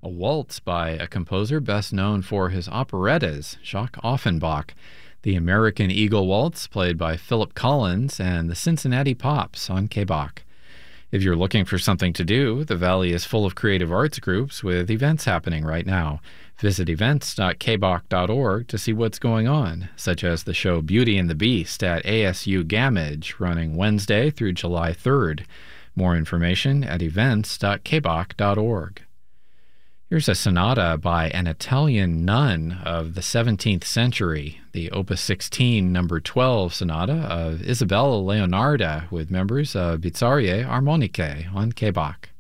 A waltz by a composer best known for his operettas, Jacques Offenbach, the American Eagle Waltz played by Philip Collins, and the Cincinnati Pops on K-Bach. If you're looking for something to do, the Valley is full of creative arts groups with events happening right now. Visit events.kbach.org to see what's going on, such as the show Beauty and the Beast at ASU Gamage, running Wednesday through July 3rd. More information at events.kbach.org. Here's a sonata by an Italian nun of the 17th century, the Opus 16 number 12 sonata of Isabella Leonarda with members of Bizarre Armoniche on K-Bach.